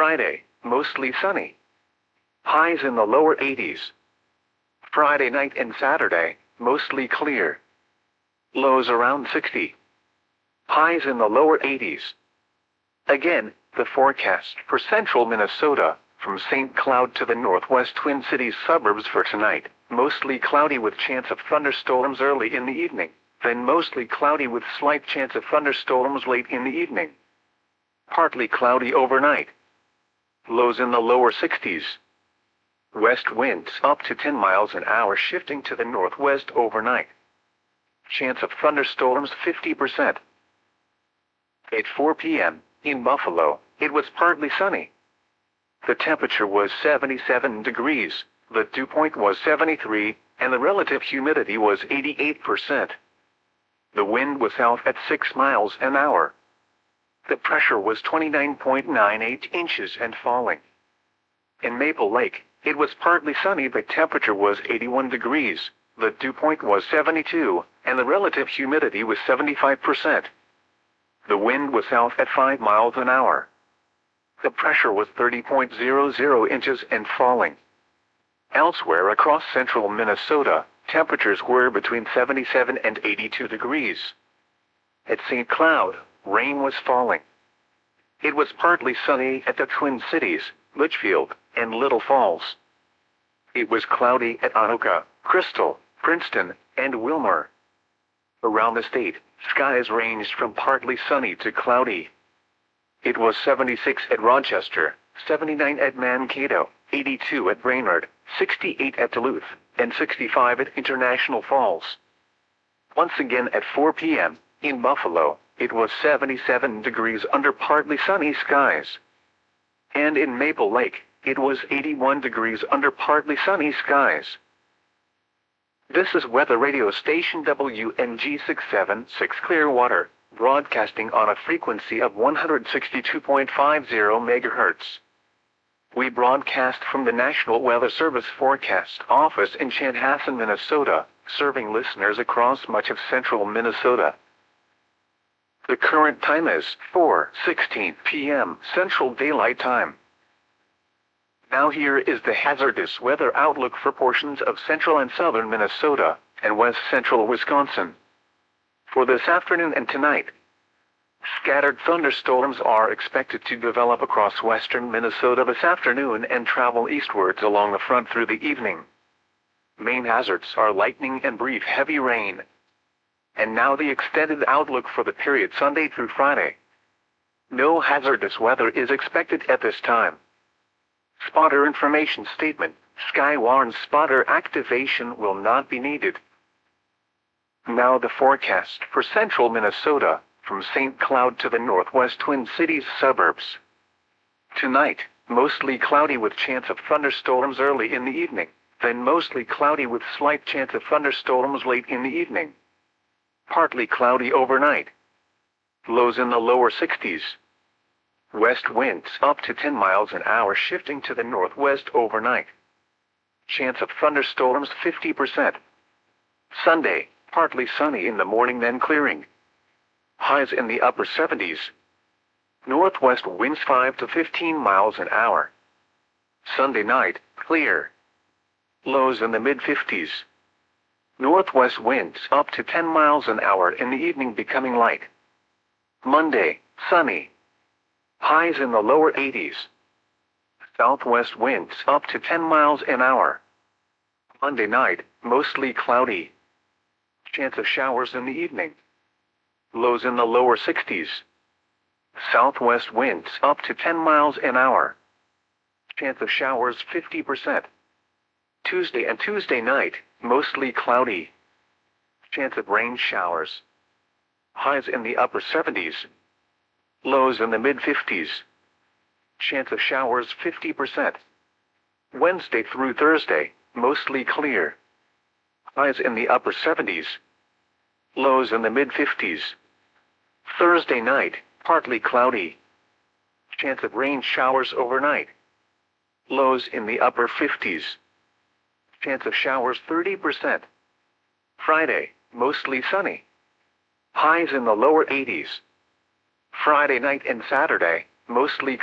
Friday, mostly sunny. Highs in the lower 80s. Friday night and Saturday, mostly clear. Lows around 60. Highs in the lower 80s. Again, the forecast for central Minnesota, from St. Cloud to the northwest Twin Cities suburbs for tonight, mostly cloudy with chance of thunderstorms early in the evening, then mostly cloudy with slight chance of thunderstorms late in the evening. Partly cloudy overnight. Lows in the lower 60s. West winds up to 10 miles an hour shifting to the northwest overnight. Chance of thunderstorms 50%. At 4 p.m., in Buffalo, it was partly sunny. The temperature was 77 degrees, the dew point was 73, and the relative humidity was 88%. The wind was south at 6 miles an hour. The pressure was 29.98 inches and falling. In Maple Lake, it was partly sunny. The temperature was 81 degrees, the dew point was 72, and the relative humidity was 75%. The wind was south at 5 miles an hour. The pressure was 30.00 inches and falling. Elsewhere across central Minnesota, temperatures were between 77 and 82 degrees. At St. Cloud, rain was falling. It was partly sunny at the Twin Cities, Litchfield, and Little Falls. It was cloudy at Anoka, Crystal, Princeton, and Wilmer. Around the state, skies ranged from partly sunny to cloudy. It was 76 at Rochester, 79 at Mankato, 82 at Brainerd, 68 at Duluth, and 65 at International Falls. Once again at 4 p.m., in Buffalo, it was 77 degrees under partly sunny skies. And in Maple Lake, it was 81 degrees under partly sunny skies. This is weather radio station WNG 676 Clearwater, broadcasting on a frequency of 162.50 MHz. We broadcast from the National Weather Service Forecast Office in Chanhassen, Minnesota, serving listeners across much of central Minnesota. The current time is 4:16 p.m. Central Daylight Time. Now here is the hazardous weather outlook for portions of central and southern Minnesota and west central Wisconsin. For this afternoon and tonight, scattered thunderstorms are expected to develop across western Minnesota this afternoon and travel eastwards along the front through the evening. Main hazards are lightning and brief heavy rain. And now the extended outlook for the period Sunday through Friday. No hazardous weather is expected at this time. Spotter information statement: Skywarn spotter activation will not be needed. Now the forecast for central Minnesota, from St. Cloud to the northwest Twin Cities suburbs. Tonight, mostly cloudy with chance of thunderstorms early in the evening, then mostly cloudy with slight chance of thunderstorms late in the evening. Partly cloudy overnight. Lows in the lower 60s. West winds up to 10 miles an hour shifting to the northwest overnight. Chance of thunderstorms 50%. Sunday, partly sunny in the morning then clearing. Highs in the upper 70s. Northwest winds 5 to 15 miles an hour. Sunday night, clear. Lows in the mid-50s. Northwest winds up to 10 miles an hour in the evening becoming light. Monday, sunny. Highs in the lower 80s. Southwest winds up to 10 miles an hour. Monday night, mostly cloudy. Chance of showers in the evening. Lows in the lower 60s. Southwest winds up to 10 miles an hour. Chance of showers 50%. Tuesday and Tuesday night, mostly cloudy. Chance of rain showers. Highs in the upper 70s. Lows in the mid-50s. Chance of showers 50%. Wednesday through Thursday, mostly clear. Highs in the upper 70s. Lows in the mid-50s. Thursday night, partly cloudy. Chance of rain showers overnight. Lows in the upper 50s. Chance of showers 30%. Friday, mostly sunny. Highs in the lower 80s. Friday night and Saturday, mostly